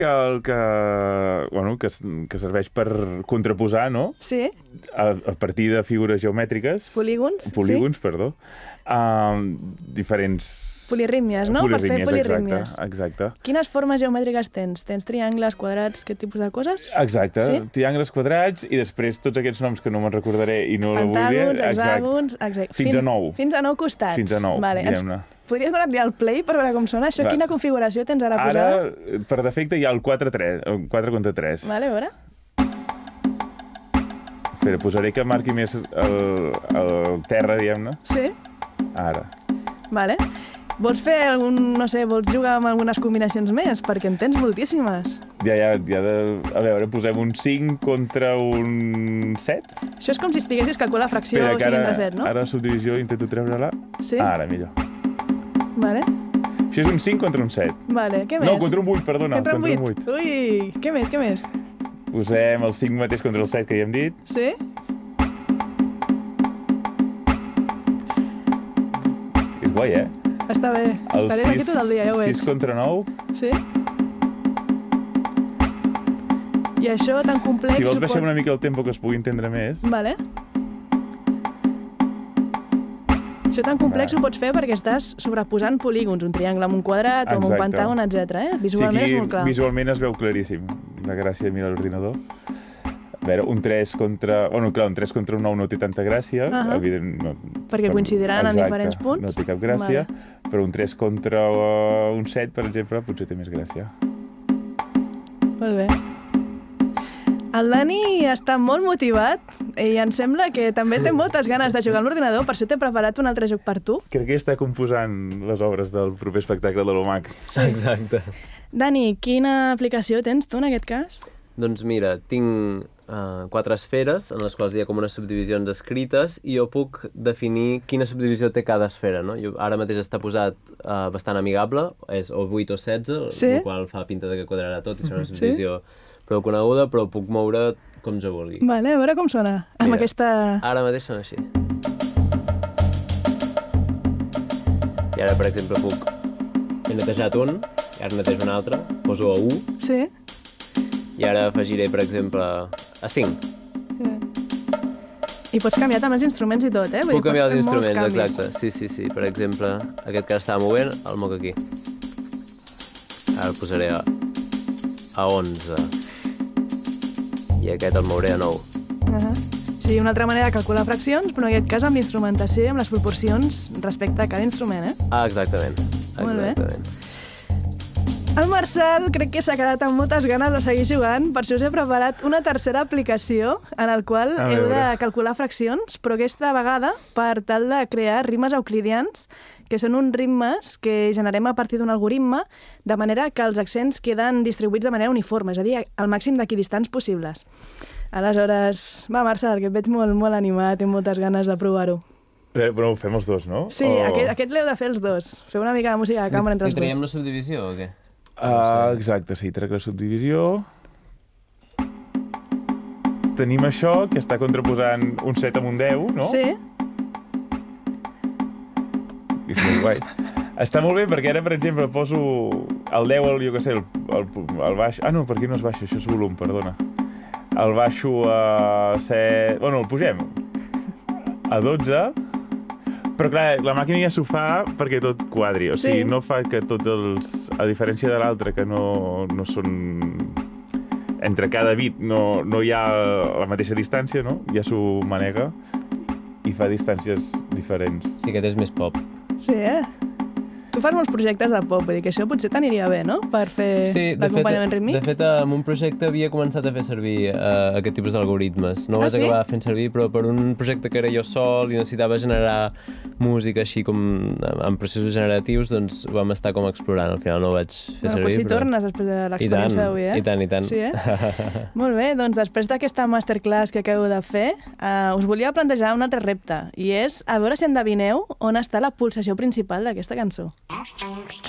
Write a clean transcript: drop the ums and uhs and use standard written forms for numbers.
que serveix per contraposar, no? Sí. A partir de figures geomètriques... Polígons, perdó. Diferents... Polirrímies, no? Per fer polirrímies. Exacte. Quines formes geomètriques tens? Tens triangles, quadrats, aquest tipus de coses? Exacte. Sí? Triangles, quadrats, i després tots aquests noms que no me'n recordaré i no la volia... Pentàgons, hexàgons... Exacte. Fins a 9. Fins a 9 costats. Fins a 9, vale. diguem-ne. Podries donar-li al play per veure com sona? Això, quina configuració tens ara posada? Ara, per defecte, hi ha el 4 contra 3. Vale, a veure. Espera, posaré que marqui més el terra, diguem-ne. Sí? Ara. Vale. Vols fer algun, no sé, vols jugar amb algunes combinacions més? Perquè en tens moltíssimes. Ja a veure, posem un 5 contra un 7. Això és com si estiguessis calculant la fracció 5 entre 7, no? Ara la subdivisió intento treure-la. Sí? Ara, millor. Vale. Això és un 5 contra un 7. Vale, què més? No, contra un 8, perdona. Contra un 8. Ui, què més? Posem el 5 mateix contra el 7 que ja hem dit. Sí? És guai, eh? Està bé. Estaré aquí tot el dia, ja ho veig. 6 contra 9. Sí? I això tan complex... Si vols baixem una mica el tempo que es pugui entendre més. Vale. Això tan complex ho pots fer perquè estàs sobreposant polígons, un triangle amb un quadrat o amb un pentàgon, etc. Visualment és molt clar. Visualment es veu claríssim. La gràcia de mirar l'ordinador. A veure, un 3 contra... Bueno, clar, un 3 contra un 9 no té tanta gràcia. Evident, no, perquè coincidiran en diferents punts. No té cap gràcia. Però un 3 contra un 7, per exemple, potser té més gràcia. Molt bé. El Dani està molt motivat i em sembla que també té moltes ganes de jugar amb l'ordinador, per això t'he preparat un altre joc per tu. Crec que està composant les obres del proper espectacle de l'OMAC. Sí. Exacte. Dani, quina aplicació tens tu en aquest cas? Doncs mira, tinc 4 esferes en les quals hi ha com unes subdivisions escrites i jo puc definir quina subdivisió té cada esfera, no? Ara mateix està posat bastant amigable, és o 8 o 16, sí? el qual fa pinta de que quadrarà tot i serà una subdivisió prou coneguda, però puc moure com jo vulgui. Vale, a veure com sona. Mira, amb aquesta... Ara mateix sona així. I ara, per exemple, puc... He netejat un, i ara netejo un altre, poso a 1. Sí. I ara afegiré, per exemple, a 5. I pots canviar també els instruments i tot, eh? Puc canviar els instruments, exacte. Sí. Per exemple, aquest que ara estava movent, el moc aquí. Ara el posaré a 11. I aquest el mouré a 9. Sí, una altra manera de calcular fraccions, però en aquest cas amb l'instrumentació i amb les proporcions respecte a cada instrument, eh? Exactament. Molt bé. El Marçal crec que s'ha quedat amb moltes ganes de seguir jugant, per això us he preparat una tercera aplicació en la qual heu de calcular fraccions, però aquesta vegada per tal de crear rimes euclidians, que són uns ritmes que generem a partir d'un algoritme, de manera que els accents queden distribuïts de manera uniforme, és a dir, al màxim d'equidistants possibles. Aleshores, va, Marçal, que et veig molt animat i amb moltes ganes de provar-ho. Però ho fem els dos, no? Sí, aquest l'heu de fer els dos. Feu una mica de música de cambra entre els dos. I traiem la subdivisió o què? Exacte, sí, trec la subdivisió. Tenim això, que està contraposant un 7 amb un 10, no? Sí. És molt guai. Està molt bé perquè ara, per exemple, poso el 10, jo què sé, el baix... Ah, no, per aquí no és baix, això és volum, perdona. El baixo a 7... Bueno, el pugem a 12, però clar, la màquina ja s'ho fa perquè tot quadri, o sigui, no fa que tots els... A diferència de l'altre, que no són... Entre cada bit no hi ha la mateixa distància, no? Ja s'ho manega i fa distàncies diferents. Sí, aquest és més pop. Sí, eh? Tu fas molts projectes de pop, vull dir que això potser t'aniria bé, no?, per fer l'acompanyament rítmic. De fet, en un projecte havia començat a fer servir aquest tipus d'algoritmes. No ho vaig acabar fent servir, però per un projecte que era jo sol i necessitava generar música així com en processos generatius, doncs ho vam estar com explorant. Al final no ho vaig fer servir. Potser tornes després de l'experiència d'avui, eh? I tant. Sí, eh? Molt bé, doncs després d'aquesta masterclass que acabo de fer, us volia plantejar un altre repte, i és a veure si endevineu on està la pulsació principal d'aquesta cançó.